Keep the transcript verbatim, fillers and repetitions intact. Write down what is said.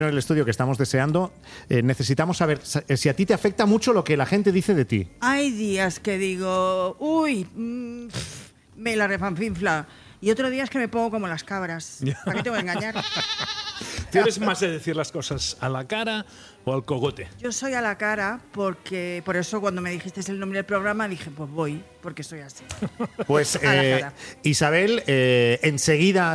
en el estudio que estamos deseando, eh, necesitamos saber si a ti te afecta mucho lo que la gente dice de ti. Hay días que digo, uy, mmm, me la refanfinfla. Y otros días que me pongo como las cabras. ¿Para qué te voy a engañar? ¿Tú eres más de decir las cosas a la cara o al cogote? Yo soy a la cara porque, por eso cuando me dijiste el nombre del programa dije, pues voy, porque soy así. Pues A la eh, cara. Isabel, eh, enseguida